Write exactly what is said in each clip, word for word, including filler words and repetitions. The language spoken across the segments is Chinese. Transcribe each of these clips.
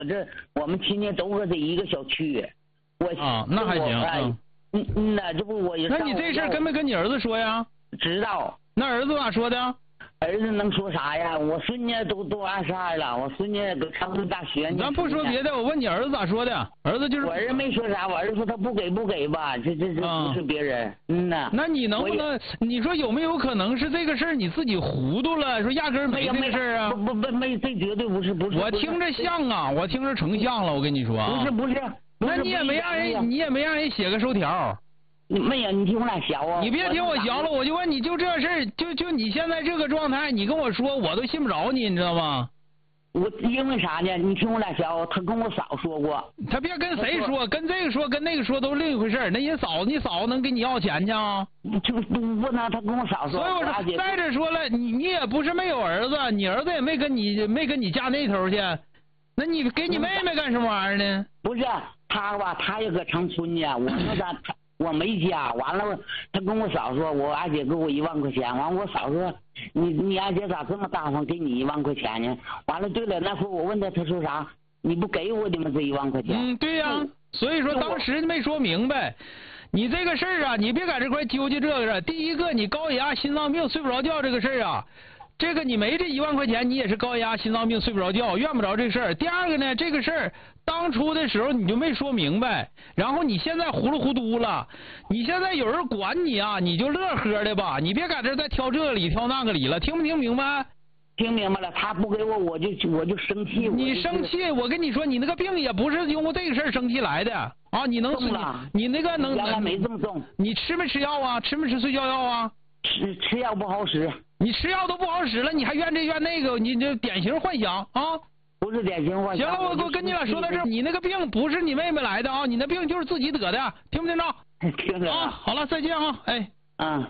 这我们亲戚都搁这一个小区，我啊，那还行。 嗯嗯嗯呐，这不我也。 那你这事跟没跟你儿子说呀？ 知道。 那儿子咋说的？ 儿子能说啥呀？我孙女都都二十二了，我孙女都上上大学呢。 咱不说别的，我问你儿子咋说的？儿子就是。 我儿子没说啥，我儿子说他不给不给吧，这这这不是别人。嗯呐。 那你能不能？你说有没有可能是这个事儿你自己糊涂了？说压根儿没这个事儿啊？ 不不不没，这绝对不是不是。 我听着像啊，我听着成像了，我跟你说啊。 不是不是。 那你也没让人，你也没让人写个收条。 没有，你听我俩学啊！ 你别听我学了，我就问你，就这事儿，就就你现在这个状态，你跟我说，我都信不着你，你知道吗？ 我因为啥呢？你听我俩学啊！他跟我嫂说过。 他别跟谁说，跟这个说，跟那个说都是另一回事。那人嫂子，你嫂子能给你要钱去啊？ 就不不能，他跟我嫂说。 所以我说，再者说了，你你也不是没有儿子，你儿子也没跟你没跟你嫁那头去，那你给你妹妹干什么玩意儿呢？ 不是。他吧，他也搁长春呢，我那咋他我没家，完了他跟我嫂说，我二姐给我一万块钱，完我嫂说，你你二姐咋这么大方，给你一万块钱呢？完了，对了，那会我问他，他说啥？你不给我的吗？这一万块钱？ 嗯，对呀、啊，所以说当时没说明白。你这个事儿啊，你别在这块纠结这个。第一个，你高血压、心脏病、睡不着觉这个事儿啊。这个你没这一万块钱，你也是高血压、心脏病、睡不着觉，怨不着这事儿。第二个呢，这个事儿当初的时候你就没说明白，然后你现在糊里糊涂了。你现在有人管你啊，你就乐呵的吧，你别在这再挑这个理挑那个理了，听没听明白？ 听明白了，他不给我，我就我就生气。 你生气，我跟你说，你那个病也不是因为这个事儿生气来的啊！你能你你那个能？ 原来没这么重。 你吃没吃药啊？吃没吃睡觉药啊？ 吃吃药不好使。 你吃药都不好使了，你还怨这怨那个，你这典型幻想啊！ 不是典型幻想。 行了，我我跟你俩说到这儿，你那个病不是你妹妹来的啊，你那病就是自己得的，听不听着？ 听着。 啊，好了，再见啊，哎。 嗯。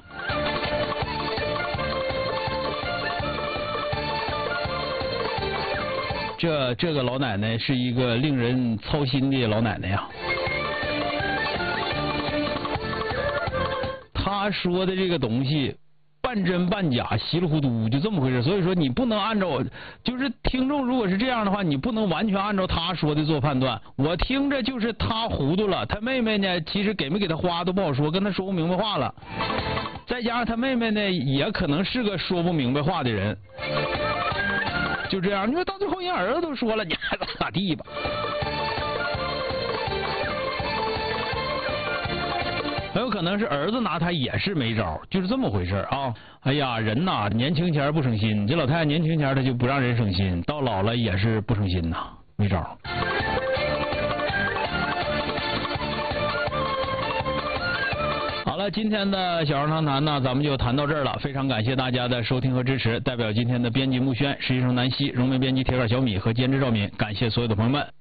这这个老奶奶是一个令人操心的老奶奶呀。她说的这个东西。半真半假，稀里糊涂，就这么回事。所以说你不能按照，就是听众如果是这样的话，你不能完全按照他说的做判断。我听着就是他糊涂了，他妹妹呢，其实给没给他花都不好说，跟他说不明白话了。再加上他妹妹呢，也可能是个说不明白话的人。就这样，你说到最后人儿子都说了，你还咋咋地吧？很有可能是儿子拿他也是没招，就是这么回事啊！哎呀，人呐，年轻前不省心，这老太太年轻前她就不让人省心，到老了也是不省心呐，没招。好了，今天的小杨谈谈呢，咱们就谈到这儿了。非常感谢大家的收听和支持，代表今天的编辑木轩、实习生南希、荣美编辑铁杆小米和监制赵敏，感谢所有的朋友们。